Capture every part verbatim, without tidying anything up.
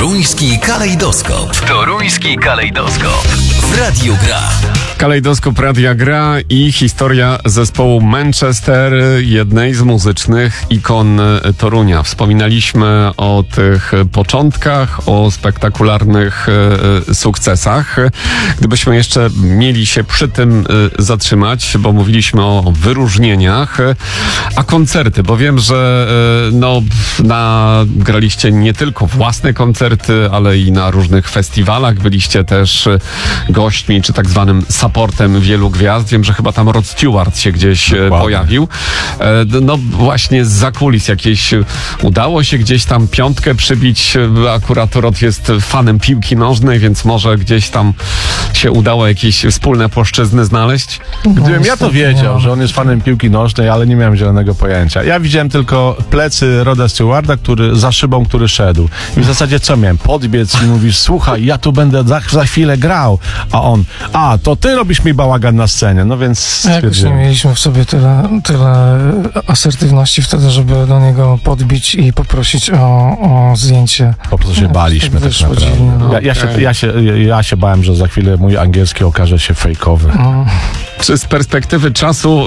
Toruński kalejdoskop. Toruński kalejdoskop. W Radiu Gra. Kalejdoskop Radia Gra i historia zespołu Manchester, jednej z muzycznych ikon Torunia. Wspominaliśmy o tych początkach, o spektakularnych e, sukcesach. Gdybyśmy jeszcze mieli się przy tym e, zatrzymać, bo mówiliśmy o wyróżnieniach, a koncerty, bo wiem, że e, no, nagraliście nie tylko własne koncerty, ale i na różnych festiwalach. Byliście też gośćmi, czy tak zwanym supportem wielu gwiazd. Wiem, że chyba tam Rod Stewart się gdzieś Dokładnie. pojawił. No właśnie z zakulis jakieś udało się gdzieś tam piątkę przybić. Akurat Rod jest fanem piłki nożnej, więc może gdzieś tam się udało jakieś wspólne płaszczyzny znaleźć. Gdybym ja to wiedział, że on jest fanem piłki nożnej, ale nie miałem zielonego pojęcia. Ja widziałem tylko plecy Roda Stewarta, który za szybą, który szedł. I w zasadzie co miałem? Podbiec i mówisz, słuchaj, ja tu będę za, za chwilę grał. A on, a to ty robisz mi bałagan na scenie. No więc jakoś nie mieliśmy w sobie tyle, tyle asertywności wtedy, żeby do niego podbić i poprosić o, o zdjęcie. Po prostu się baliśmy tak naprawdę. Ja, ja, się, ja, się, ja się bałem, że za chwilę mój angielski okaże się fejkowy. No. Czy z perspektywy czasu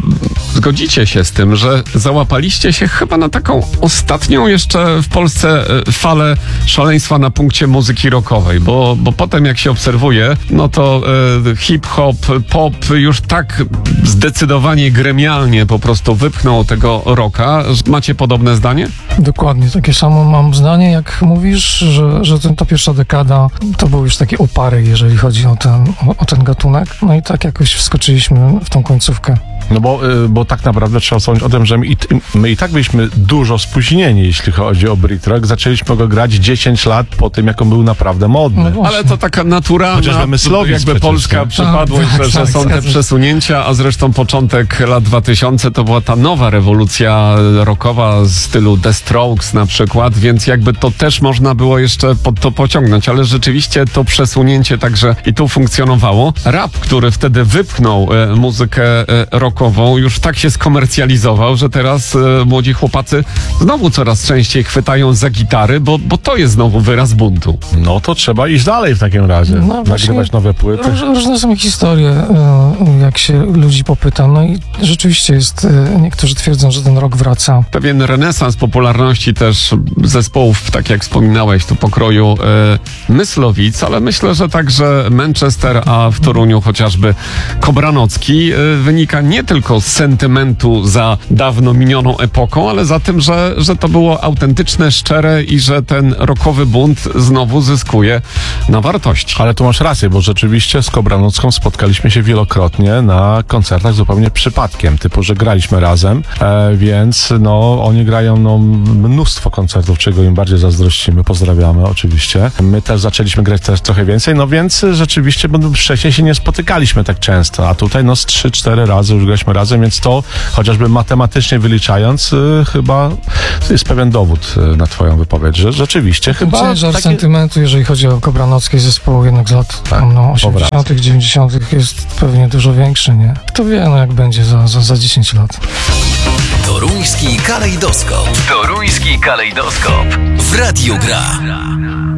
y, zgodzicie się z tym, że załapaliście się chyba na taką ostatnią jeszcze w Polsce y, falę szaleństwa na punkcie muzyki rockowej, bo, bo potem jak się obserwuje, no to y, hip-hop, pop już tak zdecydowanie gremialnie po prostu wypchnął tego rocka. Macie podobne zdanie? Dokładnie, takie samo mam zdanie, jak mówisz, że, że ten, ta pierwsza dekada to był już taki uparek, jeżeli chodzi o ten, o, o ten gatunek. No i tak jakoś wskoczyliśmy w tą końcówkę. No bo, bo tak naprawdę trzeba wspomnieć o tym, że my i, my i tak byliśmy dużo spóźnieni, jeśli chodzi o Brit Rock. Zaczęliśmy go grać dziesięć lat po tym, jak on był naprawdę modny. No ale to taka naturalna, jakby polska przypadłość, tak, że, że tak, są te tak. przesunięcia, a zresztą początek lat dwutysięcznych to była ta nowa rewolucja rockowa z stylu The Strokes na przykład, więc jakby to też można było jeszcze pod to pociągnąć, ale rzeczywiście to przesunięcie także i tu funkcjonowało. Rap, który wtedy wypchnął e, muzykę e, rockową, już tak się skomercjalizował, że teraz e, młodzi chłopacy znowu coraz częściej chwytają za gitary, bo, bo to jest znowu wyraz buntu. No to trzeba iść dalej w takim razie. No nagrywać nowe płyty. Róż, różne są historie, jak się ludzi popyta. No i rzeczywiście jest, niektórzy twierdzą, że ten rok wraca. Pewien renesans popularności też zespołów, tak jak wspominałeś, tu pokroju e, Myslowic, ale myślę, że także Manchester, a w Toruniu chociażby Kobranocki e, wynika nie tylko z sentymentu za dawno minioną epoką, ale za tym, że, że to było autentyczne, szczere i że ten rockowy bunt znowu zyskuje na wartości. Ale tu masz rację, bo rzeczywiście z Kobranocką spotkaliśmy się wielokrotnie na koncertach zupełnie przypadkiem, typu, że graliśmy razem, e, więc no oni grają no, mnóstwo koncertów, czego im bardziej zazdrościmy, pozdrawiamy oczywiście. My też zaczęliśmy grać teraz trochę więcej, no więc rzeczywiście, bo wcześniej się nie spotykaliśmy tak często, a tutaj no z trzy cztery razy już graliśmy razem, więc to chociażby matematycznie wyliczając, y, chyba jest pewien dowód y, na twoją wypowiedź, że rzeczywiście chyba Ciężar takie... sentymentu, jeżeli chodzi o Kobranockie zespołu jednak z lat Tak, tam, no, osiemdziesiątych, dziewięćdziesiątych jest pewnie dużo większy, nie? Kto wie, no jak będzie za, za, za dziesięć lat. Toruński kalejdoskop. Toruński kalejdoskop. W Radiu Gra.